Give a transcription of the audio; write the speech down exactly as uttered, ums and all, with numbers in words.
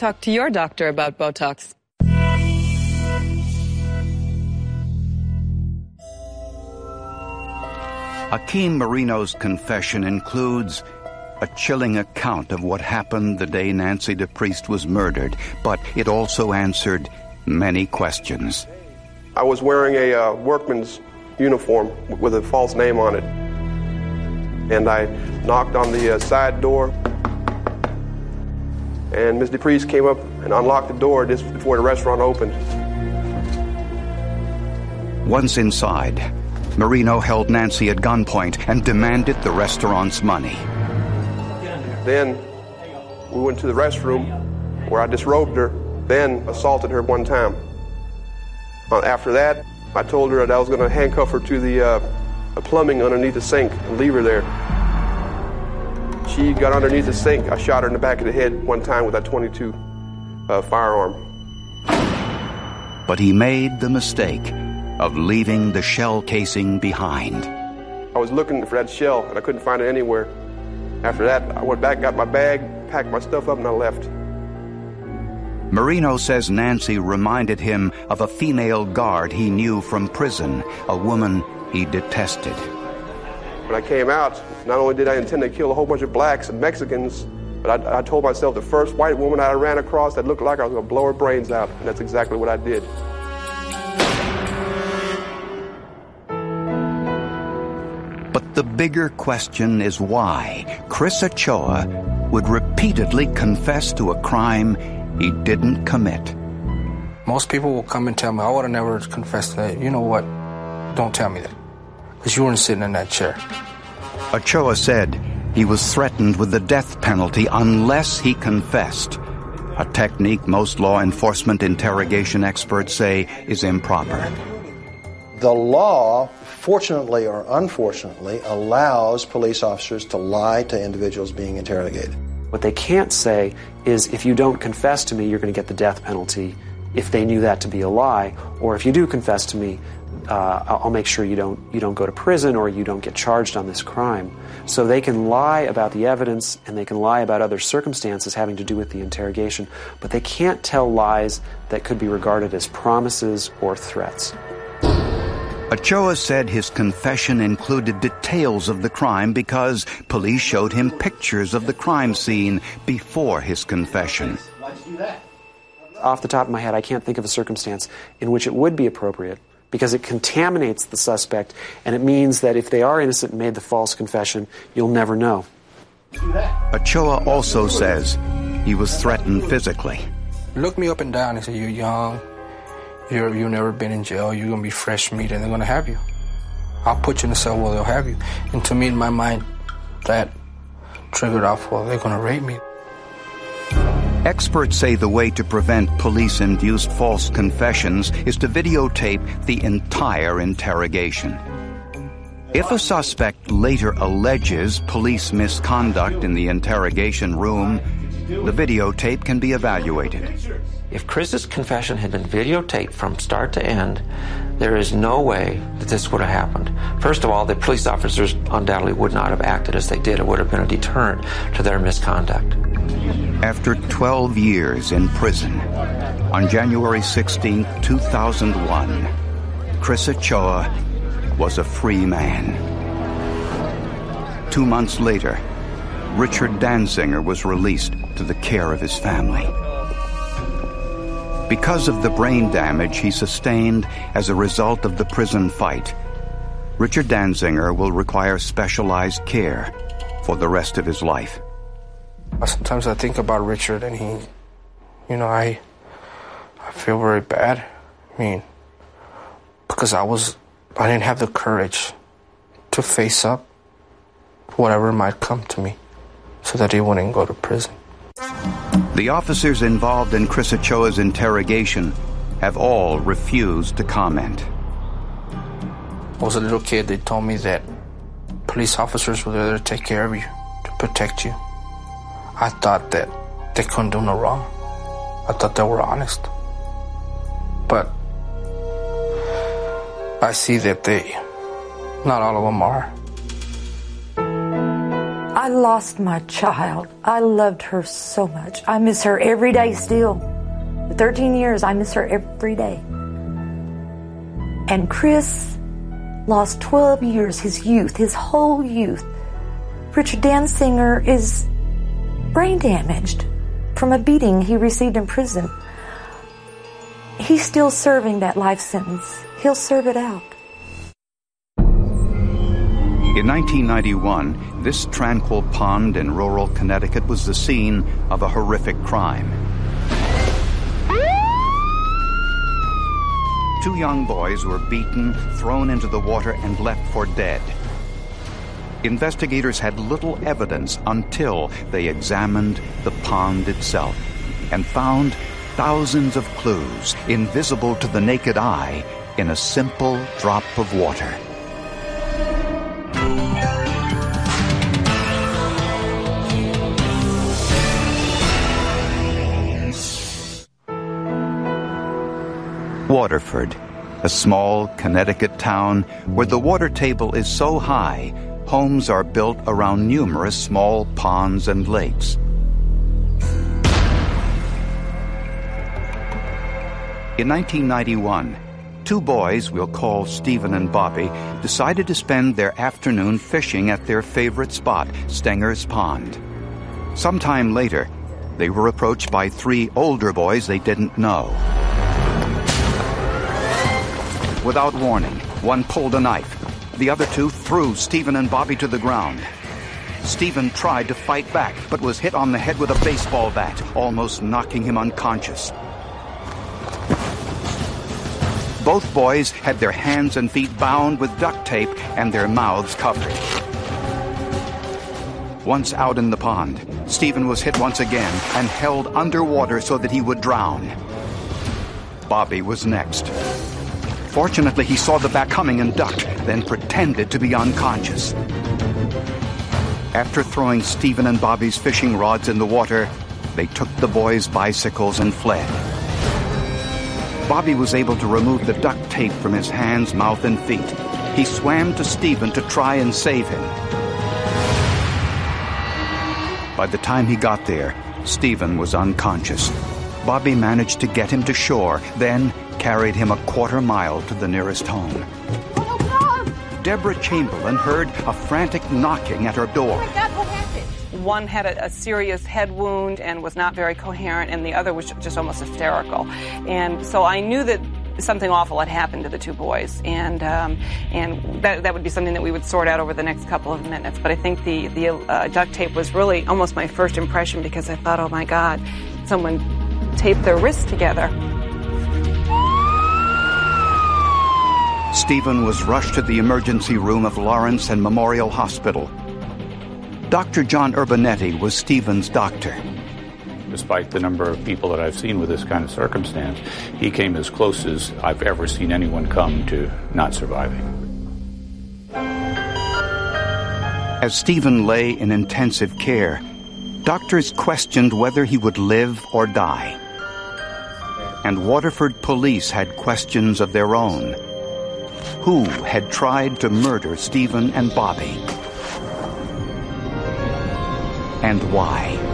Talk to your doctor about Botox. Akeem Marino's confession includes a chilling account of what happened the day Nancy DePriest was murdered, but it also answered many questions. I was wearing a uh, workman's uniform with a false name on it. And I knocked on the uh, side door, and Miss DePriest came up and unlocked the door just before the restaurant opened. Once inside, Marino held Nancy at gunpoint and demanded the restaurant's money. Then we went to the restroom where I disrobed her, then assaulted her one time. Uh, after that, I told her that I was going to handcuff her to the, uh, the plumbing underneath the sink and leave her there. She got underneath the sink. I shot her in the back of the head one time with that twenty-two uh, firearm. But he made the mistake of leaving the shell casing behind. I was looking for that shell, and I couldn't find it anywhere. After that, I went back, got my bag, packed my stuff up, and I left. Marino says Nancy reminded him of a female guard he knew from prison, a woman he detested. When I came out, not only did I intend to kill a whole bunch of blacks and Mexicans, but I, I told myself the first white woman I ran across that looked like I was going to blow her brains out, and that's exactly what I did. But the bigger question is why Chris Ochoa would repeatedly confess to a crime he didn't commit. Most people will come and tell me, I would have never confessed to that. You know what? Don't tell me that. Because you weren't sitting in that chair. Ochoa said he was threatened with the death penalty unless he confessed, a technique most law enforcement interrogation experts say is improper. The law, fortunately or unfortunately, allows police officers to lie to individuals being interrogated. What they can't say is, if you don't confess to me, you're going to get the death penalty, if they knew that to be a lie, or if you do confess to me, uh, I'll make sure you don't you don't go to prison or you don't get charged on this crime. So they can lie about the evidence and they can lie about other circumstances having to do with the interrogation, but they can't tell lies that could be regarded as promises or threats. Ochoa said his confession included details of the crime because police showed him pictures of the crime scene before his confession. Off the top of my head, I can't think of a circumstance in which it would be appropriate, because it contaminates the suspect, and it means that if they are innocent and made the false confession, you'll never know. Ochoa also says he was threatened physically. Look me up and down and say, you're young, you're, you've never been in jail, you're going to be fresh meat, and they're going to have you. I'll put you in a cell where they'll have you. And to me, in my mind, that triggered off, well, they're going to rape me. Experts say the way to prevent police-induced false confessions is to videotape the entire interrogation. If a suspect later alleges police misconduct in the interrogation room, the videotape can be evaluated. If Chris's confession had been videotaped from start to end, there is no way that this would have happened. First of all, the police officers undoubtedly would not have acted as they did. It would have been a deterrent to their misconduct. After twelve years in prison, on January sixteenth, two thousand one, Chris Ochoa was a free man. Two months later, Richard Danziger was released to the care of his family. Because of the brain damage he sustained as a result of the prison fight, Richard Danziger will require specialized care for the rest of his life. Sometimes I think about Richard and he, you know, I, I feel very bad. I mean, because I was, I didn't have the courage to face up whatever might come to me so that he wouldn't go to prison. The officers involved in Chris Ochoa's interrogation have all refused to comment. I was a little kid, they told me that police officers were there to take care of you, to protect you. I thought that they couldn't do no wrong. I thought they were honest. But I see that they, not all of them are. I lost my child. I loved her so much. I miss her every day still. For thirteen years, I miss her every day. And Chris lost twelve years, his youth, his whole youth. Richard Dansinger is brain damaged from a beating he received in prison. He's still serving that life sentence. He'll serve it out. In nineteen ninety-one, this tranquil pond in rural Connecticut was the scene of a horrific crime. Two young boys were beaten, thrown into the water, and left for dead. Investigators had little evidence until they examined the pond itself and found thousands of clues, invisible to the naked eye, in a simple drop of water. Waterford, a small Connecticut town where the water table is so high, homes are built around numerous small ponds and lakes. In nineteen ninety-one, two boys we'll call Stephen and Bobby decided to spend their afternoon fishing at their favorite spot, Stenger's Pond. Sometime later, they were approached by three older boys they didn't know. Without warning, one pulled a knife. The other two threw Stephen and Bobby to the ground. Stephen tried to fight back, but was hit on the head with a baseball bat, almost knocking him unconscious. Both boys had their hands and feet bound with duct tape and their mouths covered. Once out in the pond, Stephen was hit once again and held underwater so that he would drown. Bobby was next. Fortunately, he saw the bat coming and ducked, then pretended to be unconscious. After throwing Stephen and Bobby's fishing rods in the water, they took the boys' bicycles and fled. Bobby was able to remove the duct tape from his hands, mouth, and feet. He swam to Stephen to try and save him. By the time he got there, Stephen was unconscious. Bobby managed to get him to shore, then carried him a quarter mile to the nearest home. Oh, God. Deborah Chamberlain heard a frantic knocking at her door. Oh, my God, what happened? One had a, a serious head wound and was not very coherent, and the other was just almost hysterical. And so I knew that something awful had happened to the two boys, and um, and that that would be something that we would sort out over the next couple of minutes. But I think the the uh, duct tape was really almost my first impression, because I thought, oh my God, someone taped their wrists together. Stephen was rushed to the emergency room of Lawrence and Memorial Hospital. Doctor John Urbanetti was Stephen's doctor. Despite the number of people that I've seen with this kind of circumstance, he came as close as I've ever seen anyone come to not surviving. As Stephen lay in intensive care, doctors questioned whether he would live or die. And Waterford police had questions of their own. Who had tried to murder Stephen and Bobby? And why?